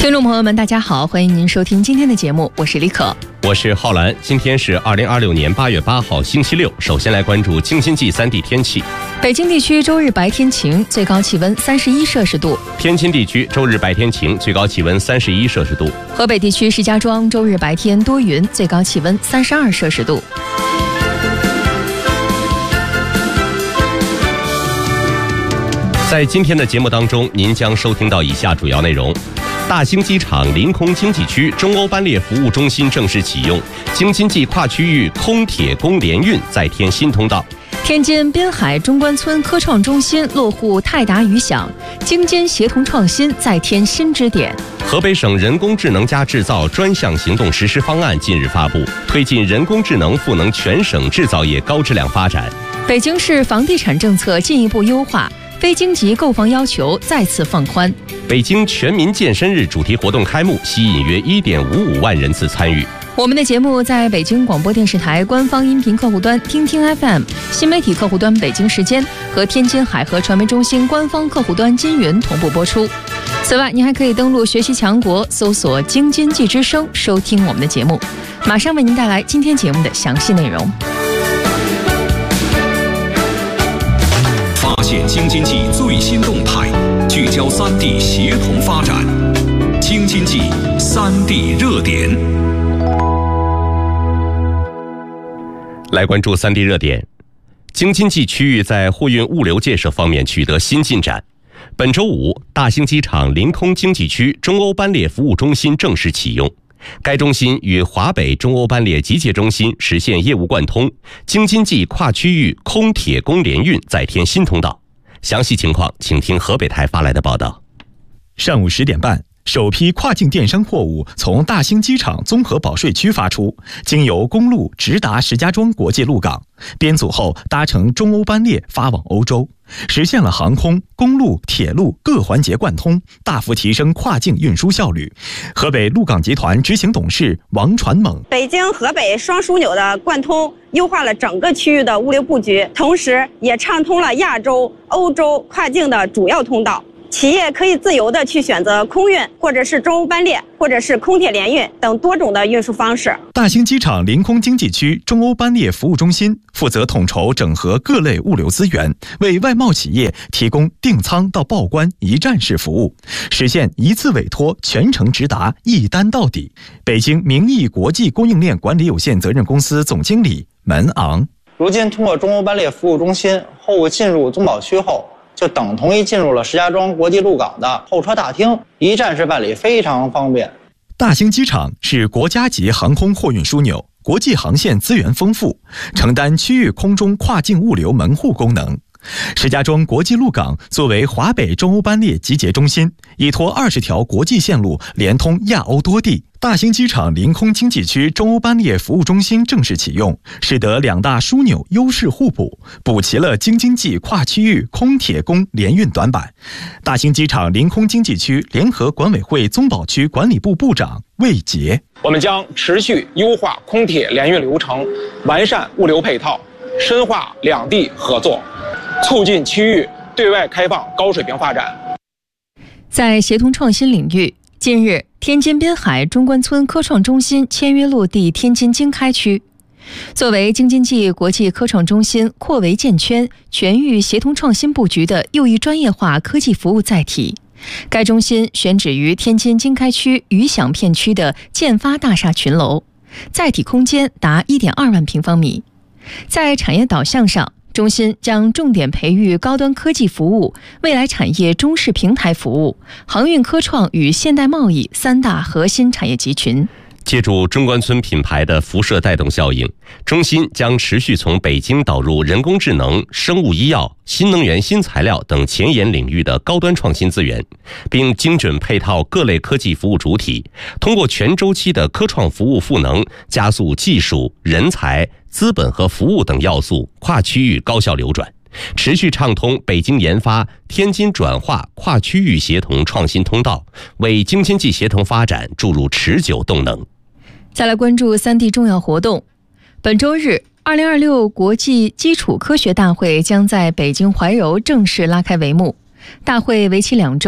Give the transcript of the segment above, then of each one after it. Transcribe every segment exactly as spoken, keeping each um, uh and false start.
听众朋友们，大家好，欢迎您收听今天的节目，我是李可， 我是浩然。今天是二零二六年八月八号，星期六。首先来关注京津冀三地天气。 北京地区周日白天晴，最高气温三十一摄氏度； 天津地区周日白天晴，最高气温三十一摄氏度； 河北地区石家庄周日白天多云，最高气温三十二摄氏度。 在今天的节目当中，您将收听到以下主要内容：大兴机场临空经济区中欧班列服务中心正式启用，京津冀跨区域空铁公联运再添新通道； 天津滨海中关村科创中心落户泰达宇享，京津协同创新再添新支点； 河北省人工智能加制造专项行动实施方案近日发布，推进人工智能赋能全省制造业高质量发展； 北京市房地产政策进一步优化，非经济购房要求再次放宽； 北京全民健身日主题活动开幕，吸引约 一点五五万人次参与。 我们的节目在北京广播电视台官方音频客户端听听 F M、 新媒体客户端北京时间和天津海河传媒中心官方客户端金云同步播出。此外，您还可以登录学习强国，搜索京津冀之声收听我们的节目。马上为您带来今天节目的详细内容。 发现京津冀最新动态，聚焦三地协同发展。京津冀三地热点。 来关注三地热点。京津冀区域在货运物流建设方面取得新进展。本周五，大兴机场临空经济区中欧班列服务中心正式启用。该中心与华北中欧班列集结中心实现业务贯通，京津冀跨区域空铁公联运再添新通道。详细情况，请听河北台发来的报道。 上午十点半，首批跨境电商货物从大兴机场综合保税区发出，经由公路直达石家庄国际陆港，编组后搭乘中欧班列发往欧洲，实现了航空、公路、铁路各环节贯通，大幅提升跨境运输效率。河北陆港集团执行董事王传猛： 北京、河北双枢纽的贯通，优化了整个区域的物流布局，同时也畅通了亚洲、欧洲跨境的主要通道。企业可以自由地去选择空运，或者是中欧班列，或者是空铁联运等多种的运输方式。 大兴机场临空经济区中欧班列服务中心负责统筹整合各类物流资源，为外贸企业提供订仓到报关一站式服务，实现一次委托全程直达一单到底。北京明义国际供应链管理有限责任公司总经理门昂： 如今通过中欧班列服务中心，货物进入宗保区后，就等同于进入了石家庄国际陆港的候车大厅，一站式办理，非常方便。 大兴机场是国家级航空货运枢纽，国际航线资源丰富，承担区域空中跨境物流门户功能。石家庄国际陆港作为华北中欧班列集结中心，依托二十条国际线路连通亚欧多地。大兴机场临空经济区中欧班列服务中心正式启用，使得两大枢纽优势互补，补齐了京津冀跨区域空铁公联运短板。大兴机场临空经济区联合管委会宗保区管理部部长魏杰： 我们将持续优化空铁联运流程，完善物流配套，深化两地合作，促进区域对外开放高水平发展。 在协同创新领域，近日，天津滨海中关村科创中心签约落地天津经开区。作为京津冀国际科创中心扩围建圈、全域协同创新布局的又一专业化科技服务载体，该中心选址于天津经开区宇享片区的建发大厦群楼，载体空间达 一点二万平方米。在产业导向上，中心将重点培育高端科技服务、未来产业中式平台服务、航运科创与现代贸易三大核心产业集群。 借助中关村品牌的辐射带动效应，中心将持续从北京导入人工智能、生物医药、新能源新材料等前沿领域的高端创新资源，并精准配套各类科技服务主体，通过全周期的科创服务赋能，加速技术、人才、资本和服务等要素跨区域高效流转，持续畅通北京研发、天津转化跨区域协同创新通道，为京津冀协同发展注入持久动能。 再来关注三地重要活动。本周日，二零二六国际基础科学大会将在北京怀柔正式拉开帷幕。大会为期两周，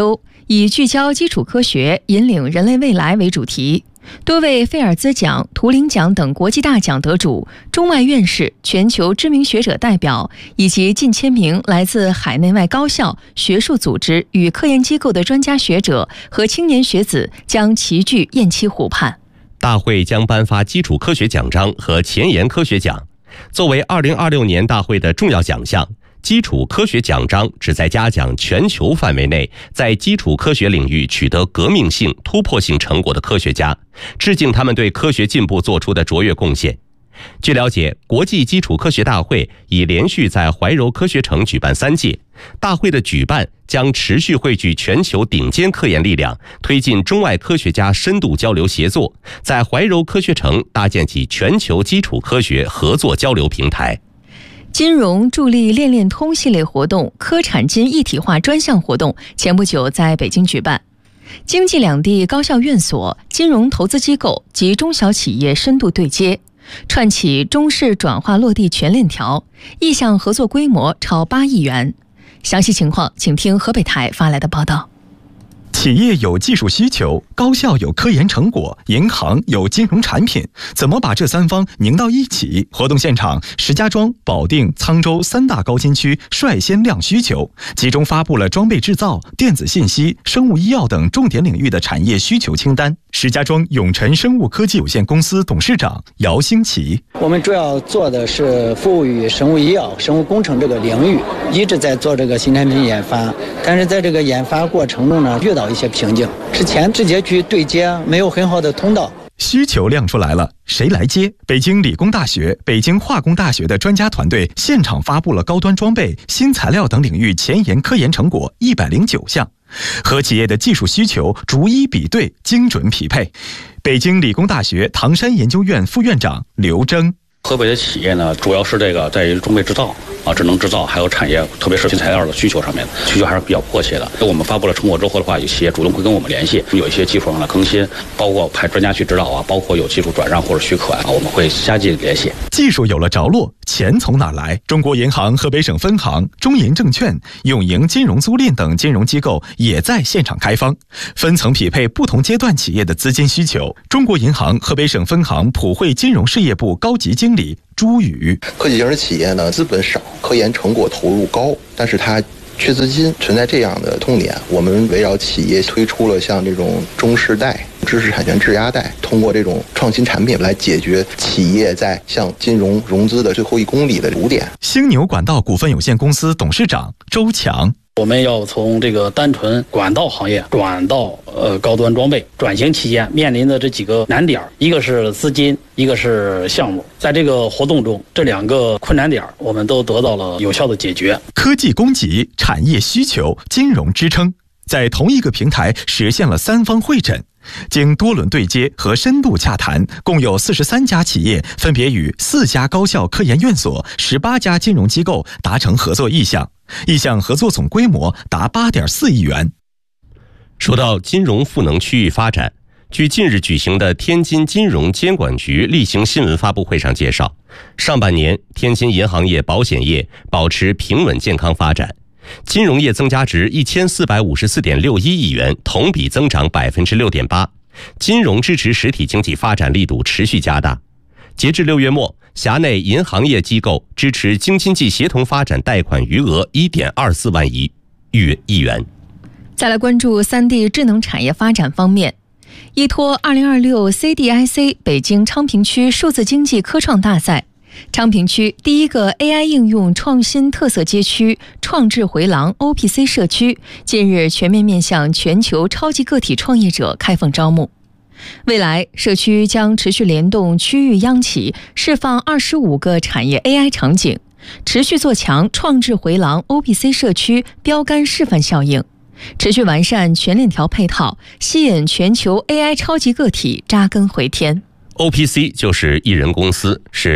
以聚焦基础科学，引领人类未来为主题。多位菲尔兹奖、图灵奖等国际大奖得主、中外院士、全球知名学者代表以及近千名来自海内外高校、学术组织与科研机构的专家学者和青年学子将齐聚雁栖湖畔。 大会将颁发基础科学奖章和前沿科学奖。作为二零二六年大会的重要奖项，基础科学奖章旨在嘉奖全球范围内在基础科学领域取得革命性、突破性成果的科学家，致敬他们对科学进步做出的卓越贡献。据了解，国际基础科学大会已连续在怀柔科学城举办三届，大会的举办将持续汇聚全球顶尖科研力量，推进中外科学家深度交流协作，在怀柔科学城搭建起全球基础科学合作交流平台。 金融助力链链通系列活动、科产金一体化专项活动前不久在北京举办，经济两地高校院所、金融投资机构及中小企业深度对接，串起中式转化落地全链条，意向合作规模超八亿元。详细情况，请听河北台发来的报道。 企业有技术需求，高校有科研成果，银行有金融产品，怎么把这三方拧到一起？活动现场，石家庄、保定、沧州三大高新区率先亮需求，集中发布了装备制造、电子信息、生物医药等重点领域的产业需求清单。石家庄永辰生物科技有限公司董事长姚兴奇： 我们主要做的是服务于生物医药、生物工程这个领域，一直在做这个新产品研发，但是在这个研发过程中呢，遇到一些瓶颈，之前直接去对接没有很好的通道。 需求亮出来了，谁来接？北京理工大学、北京化工大学的专家团队现场发布了高端装备、新材料等领域前沿科研成果一百零九项，和企业的技术需求逐一比对，精准匹配。北京理工大学唐山研究院副院长刘征： 河北的企业呢，主要是这个在于装备制造啊、智能制造，还有产业，特别是新材料的需求上面，需求还是比较迫切的。我们发布了成果之后的话，有企业主动会跟我们联系，有一些技术上的更新，包括派专家去指导啊，包括有技术转让或者许可啊，我们会相继联系。 技术有了着落，钱从哪来？中国银行河北省分行、中银证券、永盈金融租赁等金融机构也在现场开方，分层匹配不同阶段企业的资金需求。中国银行河北省分行普惠金融事业部高级经理朱宇： 科技型的企业呢，资本少，科研成果投入高，但是它缺资金，存在这样的痛点。我们围绕企业推出了像这种中式贷、知识产权质押贷，通过这种创新产品来解决企业在向金融融资的最后一公里的堵点。 星牛管道股份有限公司董事长周强： 我们要从这个单纯管道行业转到呃高端装备，转型期间面临的这几个难点，一个是资金，一个是项目。在这个活动中，这两个困难点我们都得到了有效的解决。 科技供给、产业需求、金融支撑，在同一个平台实现了三方会诊。经多轮对接和深度洽谈，共有四十三家企业分别与四家高校科研院所、十八家金融机构达成合作意向，意向合作总规模达八点四亿元。 说到金融赋能区域发展，据近日举行的天津金融监管局例行新闻发布会上介绍，上半年天津银行业、保险业保持平稳健康发展，金融业增加值一千四百五十四点六一亿元，同比增长百分之六点八。金融支持实体经济发展力度持续加大。截至六月末，辖内银行业机构支持京津冀协同发展贷款余额一点二四万亿亿元。 再来关注三 D 智能产业发展方面，依托二零二六 C D I C 北京昌平区数字经济科创大赛，昌平区第一个 A I 应用创新特色街区创智回廊 O P C 社区近日全面面向全球超级个体创业者开放招募。未来，社区将持续联动区域央企，释放二十五个产业 A I 场景，持续做强创智回廊 O P C 社区标杆示范效应，持续完善全链条配套，吸引全球 A I 超级个体扎根回天。 O P C 就是艺人公司，是